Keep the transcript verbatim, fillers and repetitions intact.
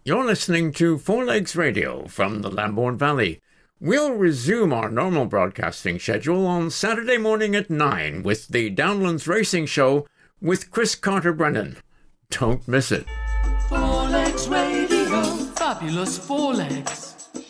You're listening to Four Legs Radio from the Lambourne Valley. We'll resume our normal broadcasting schedule on Saturday morning at nine with the Downlands Racing Show with Chris Carter-Brennan. Don't miss it. Four Legs Radio. Fabulous Four Legs.